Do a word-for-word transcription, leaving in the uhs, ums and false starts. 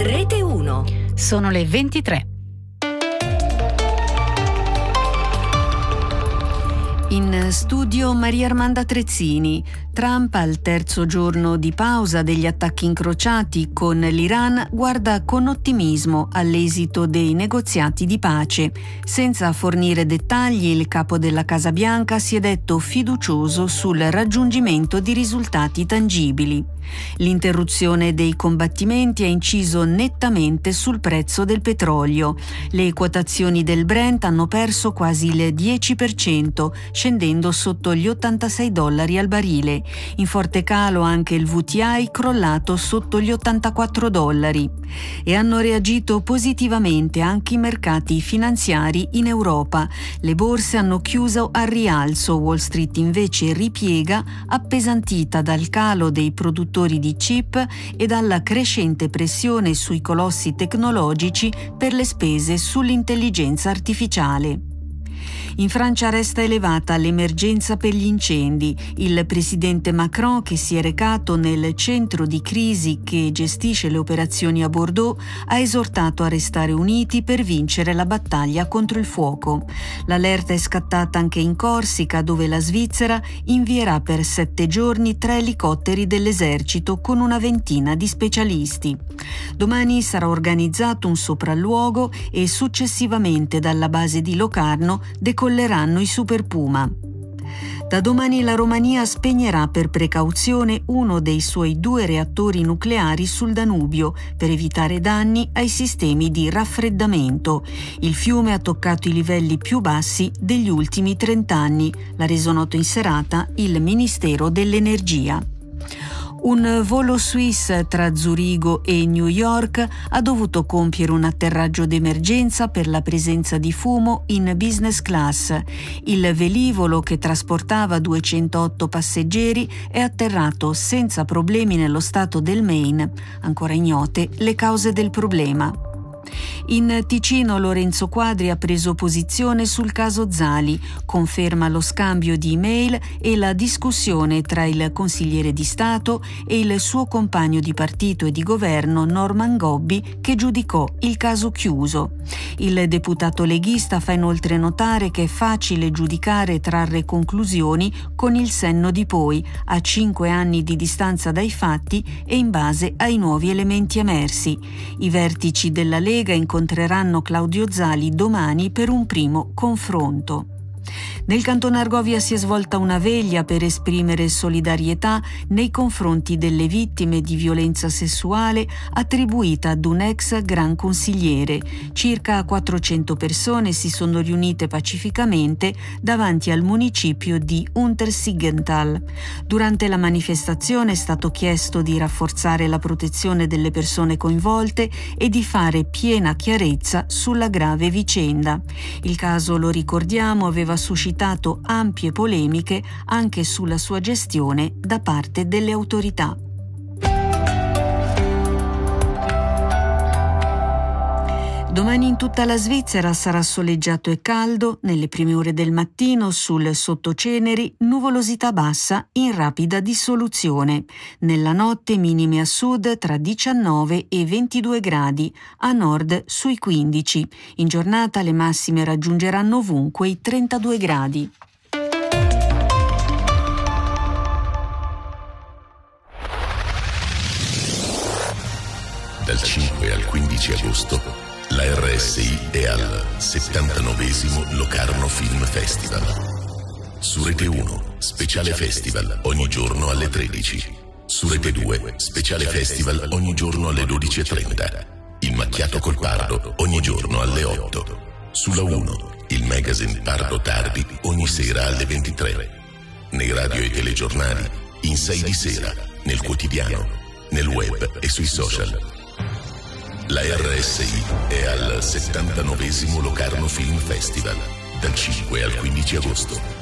Rete uno. Sono le ventitré. In studio Maria Armanda Trezzini. Trump, al terzo giorno di pausa degli attacchi incrociati con l'Iran, guarda con ottimismo all'esito dei negoziati di pace. Senza fornire dettagli, il capo della Casa Bianca si è detto fiducioso sul raggiungimento di risultati tangibili. L'interruzione dei combattimenti ha inciso nettamente sul prezzo del petrolio. Le quotazioni del Brent hanno perso quasi il dieci per cento, scendendo sotto gli ottantasei dollari al barile. In forte calo anche il V T I, crollato sotto gli ottantaquattro dollari. E hanno reagito positivamente anche i mercati finanziari in Europa. Le borse hanno chiuso al rialzo, Wall Street invece ripiega, appesantita dal calo dei produttori di chip e dalla crescente pressione sui colossi tecnologici per le spese sull'intelligenza artificiale. In Francia resta elevata l'emergenza per gli incendi. Il presidente Macron, che si è recato nel centro di crisi che gestisce le operazioni a Bordeaux, ha esortato a restare uniti per vincere la battaglia contro il fuoco. L'allerta è scattata anche in Corsica, dove la Svizzera invierà per sette giorni tre elicotteri dell'esercito con una ventina di specialisti. Domani sarà organizzato un sopralluogo e successivamente dalla base di Locarno decolleranno i Super Puma. Da domani la Romania spegnerà per precauzione uno dei suoi due reattori nucleari sul Danubio per evitare danni ai sistemi di raffreddamento. Il fiume ha toccato i livelli più bassi degli ultimi trent'anni, l'ha reso noto in serata il Ministero dell'Energia. Un volo Swiss tra Zurigo e New York ha dovuto compiere un atterraggio d'emergenza per la presenza di fumo in business class. Il velivolo, che trasportava duecentootto passeggeri, è atterrato senza problemi nello stato del Maine. Ancora ignote le cause del problema. In Ticino Lorenzo Quadri ha preso posizione sul caso Zali, conferma lo scambio di email e la discussione tra il consigliere di Stato e il suo compagno di partito e di governo Norman Gobbi, che giudicò il caso chiuso. Il deputato leghista fa inoltre notare che è facile giudicare e trarre conclusioni con il senno di poi, a cinque anni di distanza dai fatti e in base ai nuovi elementi emersi. I vertici della Lega incontreranno Claudio Zali domani per un primo confronto. Nel Canton Argovia si è svolta una veglia per esprimere solidarietà nei confronti delle vittime di violenza sessuale attribuita ad un ex gran consigliere. Circa quattrocento persone si sono riunite pacificamente davanti al municipio di Untersiggenthal. Durante la manifestazione è stato chiesto di rafforzare la protezione delle persone coinvolte e di fare piena chiarezza sulla grave vicenda. Il caso, lo ricordiamo, aveva suscitato ampie polemiche anche sulla sua gestione da parte delle autorità. Domani in tutta la Svizzera sarà soleggiato e caldo, nelle prime ore del mattino sul sottoceneri nuvolosità bassa in rapida dissoluzione. Nella notte minime a sud tra diciannove e ventidue gradi, a nord sui quindici. In giornata le massime raggiungeranno ovunque i trentadue gradi. Dal cinque al quindici agosto la R S I è al settantanovesimo Locarno Film Festival. Su Rete uno, speciale festival ogni giorno alle tredici. Su Rete due, speciale festival ogni giorno alle dodici e trenta. Il macchiato col Pardo ogni giorno alle otto. Sulla uno, il magazine Pardo Tardi ogni sera alle ventitré. Nei radio e telegiornali, in sei di sera, nel quotidiano, nel web e sui social. La R S I è al settantanovesimo Locarno Film Festival, dal cinque al quindici agosto.